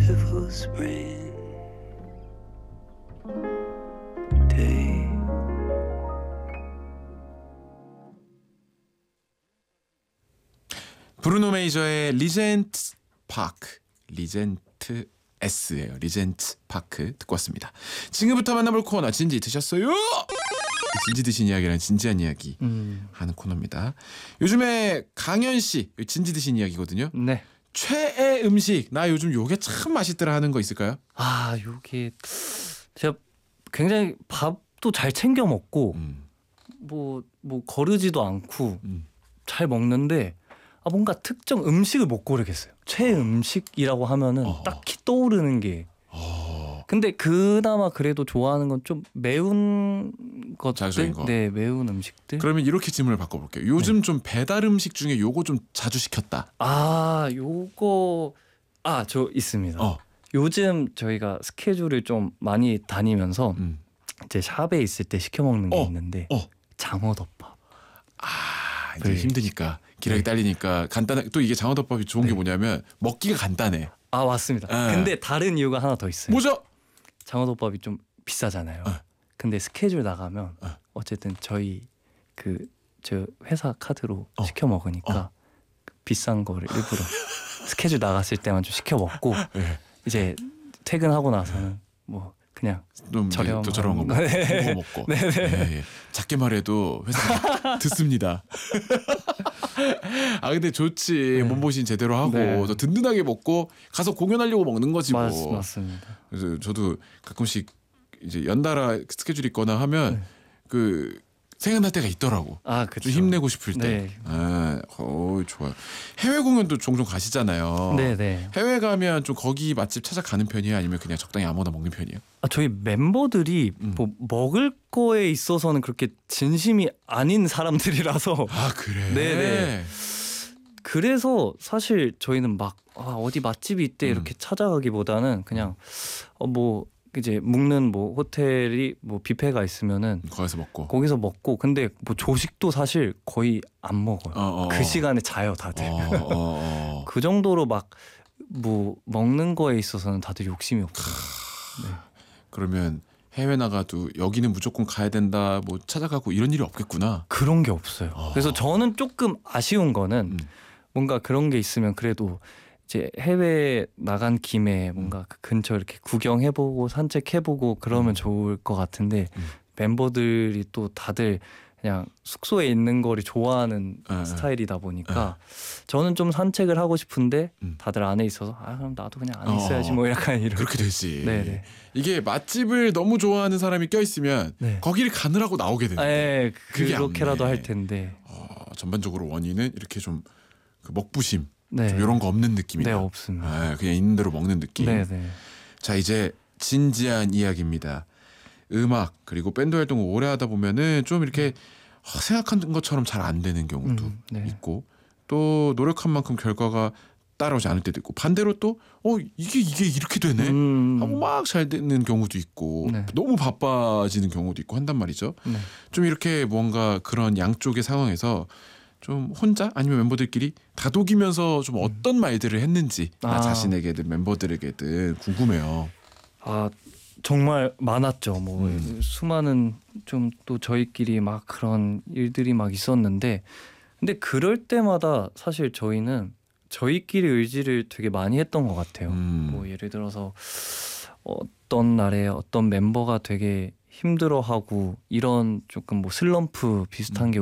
beautiful spring day. 브루노 메이저의 리젠트 파크, 리젠트 S예요. 리젠트 파크 듣고 왔습니다. 지금부터 만나볼 코너 진지 드셨어요? 진지 드신 이야기랑 진지한 이야기 하는 코너입니다. 요즘에 강현 씨 진지 드신 이야기거든요. 네. 최애 음식 나 요즘 요게 참 맛있더라 하는 거 있을까요? 아, 요게 제가 굉장히 밥도 잘 챙겨 먹고 뭐 거르지도 않고 잘 먹는데 뭔가 특정 음식을 못 고르겠어요. 최애 음식이라고 하면은 딱히 떠오르는 게. 근데 그나마 그래도 좋아하는 건 좀 매운 것들. 자극적인 거. 네, 매운 음식들. 그러면 이렇게 질문을 바꿔볼게요. 요즘 좀 배달 음식 중에 요거 좀 자주 시켰다. 요거 저 있습니다. 요즘 저희가 스케줄을 좀 많이 다니면서 이제 샵에 있을 때 시켜 먹는 게 있는데 장어덮밥. 이제 힘드니까 기력이 딸리니까 간단하게 또 이게 장어덮밥이 좋은 게 뭐냐면 먹기가 간단해. 맞습니다. 근데 다른 이유가 하나 더 있어요. 뭐죠? 장어덮밥이 좀 비싸잖아요. 근데 스케줄 나가면 어쨌든 저희 저 회사 카드로 시켜 먹으니까 비싼 거를 일부러 스케줄 나갔을 때만 좀 시켜 먹고 이제 퇴근하고 나서는 뭐 그냥 좀 저렴한 거 먹고. 네. 작게 말해도 회사 듣습니다. 근데 좋지. 몸보신 제대로 하고 더 든든하게 먹고 가서 공연하려고 먹는 거지 뭐. 맞습니다. 그래서 저도 가끔씩 이제 연달아 스케줄 있거나 하면 그 생각날 때가 있더라고. 그쵸. 좀 힘내고 싶을 때. 네. 좋아요. 해외 공연도 종종 가시잖아요. 네네. 해외 가면 좀 거기 맛집 찾아가는 편이에요? 아니면 그냥 적당히 아무거나 먹는 편이에요? 저희 멤버들이 뭐 먹을 거에 있어서는 그렇게 진심이 아닌 사람들이라서. 그래? 네네. 그래서 사실 저희는 막 어디 맛집이 있대 이렇게 찾아가기보다는 그냥 뭐 이제 묵는 뭐 호텔이 뭐 뷔페가 있으면은 거기서 먹고 근데 뭐 조식도 사실 거의 안 먹어요. 그 시간에 자요 다들. 그 정도로 막 뭐 먹는 거에 있어서는 다들 욕심이 없어요. 네. 그러면 해외 나가도 여기는 무조건 가야 된다 뭐 찾아가고 이런 일이 없겠구나. 그런 게 없어요. 그래서 저는 조금 아쉬운 거는 뭔가 그런 게 있으면 그래도 이제 해외 나간 김에 뭔가 그 근처 이렇게 구경해보고 산책해보고 그러면 좋을 것 같은데 멤버들이 또 다들 그냥 숙소에 있는 거를 좋아하는 스타일이다 보니까 저는 좀 산책을 하고 싶은데 다들 안에 있어서 그럼 나도 그냥 안에 있어야지 뭐 약간 이런. 그렇게 되지. 네네. 이게 맛집을 너무 좋아하는 사람이 껴있으면 거기를 가느라고 나오게 되는데 그렇게라도 할 텐데 전반적으로 원인은 이렇게 좀 그 먹부심 네. 좀 이런 거 없는 느낌이다. 네, 없습니다. 그냥 있는 대로 먹는 느낌. 네네. 자, 이제 진지한 이야기입니다. 음악 그리고 밴드 활동을 오래 하다 보면은 좀 이렇게 생각한 것처럼 잘 안 되는 경우도 있고 또 노력한 만큼 결과가 따라오지 않을 때도 있고 반대로 또 이게 이렇게 되네 하고 막 잘 되는 경우도 있고 너무 바빠지는 경우도 있고 한단 말이죠. 좀 이렇게 뭔가 그런 양쪽의 상황에서 좀 혼자 아니면 멤버들끼리 다독이면서 좀 어떤 말들을 했는지 나 자신에게든 멤버들에게든 궁금해요. 정말 많았죠. 뭐 수많은 좀 또 저희끼리 막 그런 일들이 막 있었는데 근데 그럴 때마다 사실 저희는 저희끼리 의지를 되게 많이 했던 것 같아요. 뭐 예를 들어서 어떤 날에 어떤 멤버가 되게 힘들어하고 이런 조금 뭐 슬럼프 비슷한 게